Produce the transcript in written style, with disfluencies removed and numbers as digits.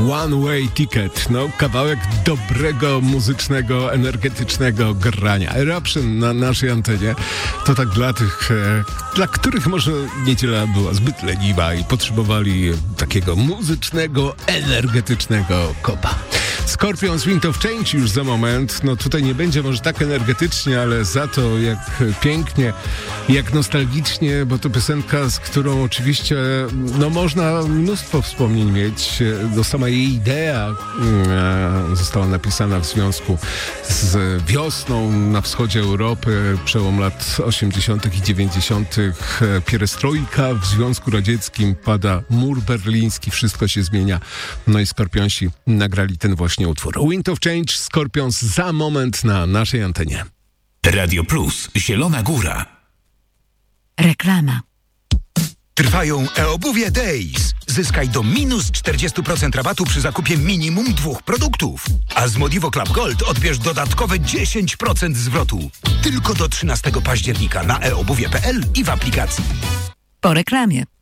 One Way Ticket. No, kawałek dobrego, muzycznego, energetycznego grania. Eruption na naszej antenie to tak dla tych, dla których może niedziela była zbyt leniwa i potrzebowali takiego muzycznego, energetycznego kopa. Scorpions Wind of Change już za moment. No tutaj nie będzie może tak energetycznie, ale za to jak pięknie, jak nostalgicznie, bo to piosenka, z którą oczywiście no można mnóstwo wspomnień mieć. No, sama jej idea została napisana w związku z wiosną na wschodzie Europy, przełom lat 80. i 90. Pierestrojka, w Związku Radzieckim pada mur berliński, wszystko się zmienia. No i Skorpionsi nagrali ten właśnie utwór. Wind of Change, Scorpions za moment na naszej antenie. Radio Plus, Zielona Góra. Reklama. Trwają e-obuwie Days. Zyskaj do minus 40% rabatu przy zakupie minimum 2 produktów. A z Modivo Club Gold odbierz dodatkowe 10% zwrotu. Tylko do 13 października na eobuwie.pl i w aplikacji. Po reklamie.